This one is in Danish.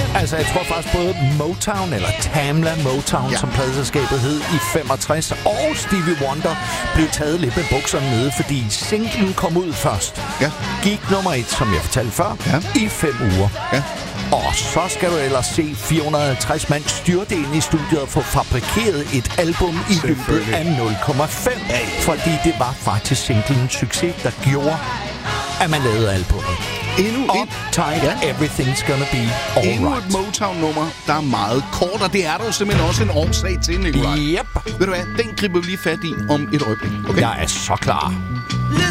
Altså, jeg tror faktisk både Motown, eller Tamla Motown, som pladeselskabet hed, i 65, og Stevie Wonder blev taget lidt med bukserne nede, fordi singlen kom ud først. Ja. Gik nummer 1, som jeg fortalte før, i 5 uger. Ja. Og så skal du ellers se 450 mand styrte ind i studiet og få fabrikeret et album i løbet af 0,5. Fordi det var faktisk singlen succes, der gjorde, at man lavede albumet. Uptight, Everything's Gonna Be Alright. Endnu et Motown-nummer, der er meget kort, og det er der jo simpelthen også en årsag til, Nikolaj. Yep. Ved du hvad, den griber vi lige fat i om et øjeblik. Okay? Jeg er så klar.